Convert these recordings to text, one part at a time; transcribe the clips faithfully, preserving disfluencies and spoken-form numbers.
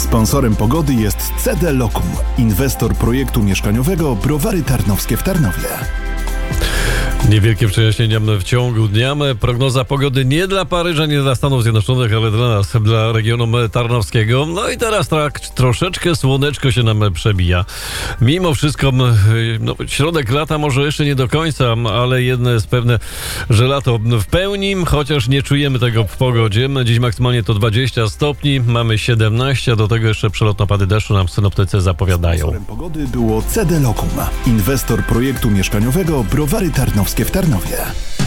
Sponsorem pogody jest C D Lokum, inwestor projektu mieszkaniowego Browary Tarnowskie w Tarnowie. Niewielkie przejaśnienia w ciągu dnia. Prognoza pogody nie dla Paryża, nie dla Stanów Zjednoczonych, ale dla nas, dla regionu tarnowskiego. No i teraz tak, troszeczkę słoneczko się nam przebija. Mimo wszystko, no, środek lata może jeszcze nie do końca, ale jedno jest pewne, że lato w pełni, chociaż nie czujemy tego w pogodzie. Dziś maksymalnie to dwadzieścia stopni, mamy siedemnaście, a do tego jeszcze przelotne opady deszczu nam synoptycy zapowiadają. Sponsorem pogody było C D Lokum, inwestor projektu mieszkaniowego Browary Tarnowskie w Tarnowie.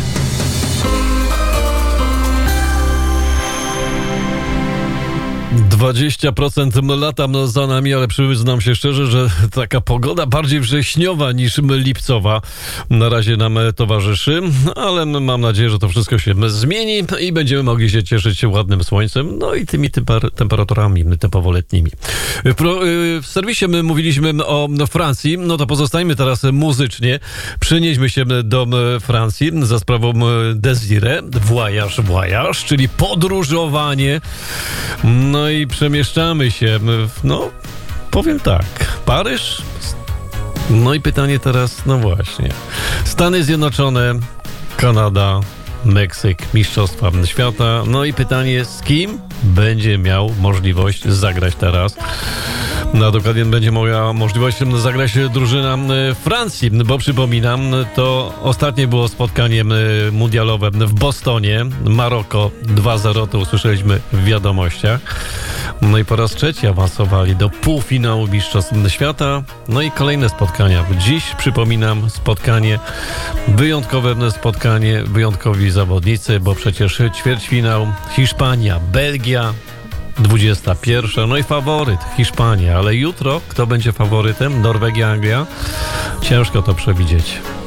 dwadzieścia procent lata za nami, ale przyznam się szczerze, że taka pogoda bardziej wrześniowa niż lipcowa na razie nam towarzyszy, ale mam nadzieję, że to wszystko się zmieni i będziemy mogli się cieszyć się ładnym słońcem, no i tymi temper- temperaturami typowo-letnimi. W, pro, w serwisie my mówiliśmy o Francji, no to pozostańmy teraz muzycznie. Przenieśmy się do Francji za sprawą Desire, voyage, voyage, czyli podróżowanie. No i przemieszczamy się, no powiem tak, Paryż, no i pytanie teraz, no właśnie, Stany Zjednoczone, Kanada, Meksyk, Mistrzostwa Świata, no i pytanie, z kim będzie miał możliwość zagrać teraz. No dokładnie będzie miała możliwość zagrać drużyna Francji, bo przypominam, to ostatnie było spotkanie mundialowe w Bostonie, Maroko dwa zero, to usłyszeliśmy w wiadomościach. No i po raz trzeci awansowali do półfinału Mistrzostw Świata. No i kolejne spotkania. Dziś, przypominam, spotkanie, wyjątkowe spotkanie, wyjątkowi zawodnicy, bo przecież ćwierćfinał Hiszpania, Belgia, dwudziesta pierwsza, no i faworyt Hiszpania, ale jutro kto będzie faworytem? Norwegia, Anglia? Ciężko to przewidzieć.